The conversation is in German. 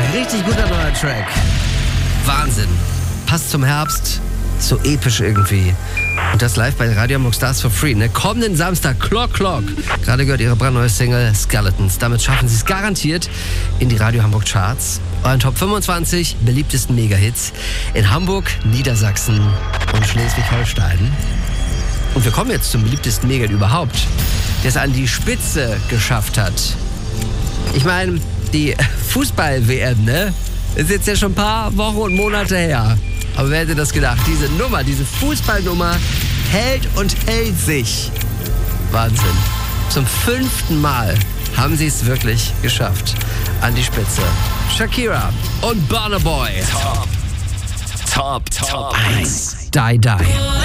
Richtig guter neuer Track. Wahnsinn. Passt zum Herbst. So episch irgendwie. Und das live bei Radio Hamburg Stars for Free. Ne? Kommenden Samstag, Clock. Gerade gehört ihre brandneue Single Skeletons. Damit schaffen sie es garantiert in die Radio Hamburg Charts. Euren Top 25 beliebtesten Megahits in Hamburg, Niedersachsen und Schleswig-Holstein. Und wir kommen jetzt zum beliebtesten Megahit überhaupt, der es an die Spitze geschafft hat. Ich meine, die Fußball-WM, ne? Ist jetzt ja schon ein paar Wochen und Monate her. Aber wer hätte das gedacht? Diese Nummer, diese Fußballnummer hält und hält sich. Wahnsinn. Zum 5. Mal haben sie es wirklich geschafft. An die Spitze. Shakira und Burna Boy. Top 1. Die.